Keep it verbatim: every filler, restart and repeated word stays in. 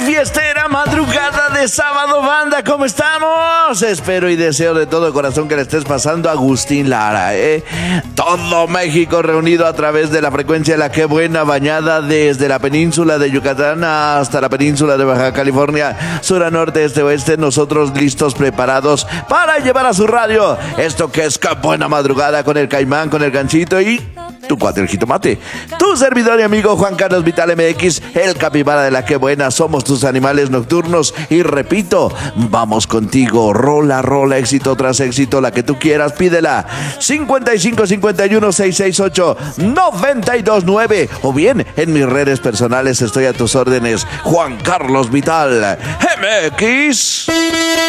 fiestera madrugada de sábado, banda, ¿cómo estamos? Espero y deseo de todo corazón que le estés pasando a Agustín Lara, ¿eh? Todo México reunido a través de la frecuencia de la Qué Buena, bañada desde la península de Yucatán hasta la península de Baja California, sur a norte, este, oeste, nosotros listos, preparados para llevar a su radio esto que es Qué Buena Madrugada con el Caimán, con el Ganchito y tu cuate el jitomate. Tu servidor y amigo Juan Carlos Vital M X, el capibara de la Qué Buena. Somos tus animales nocturnos y repito, vamos contigo, rola, rola, éxito tras éxito, la que tú quieras, pídela. cincuenta y cinco cincuenta y uno seiscientos sesenta y ocho noventa y dos nueve o bien en mis redes personales estoy a tus órdenes, Juan Carlos Vital M X.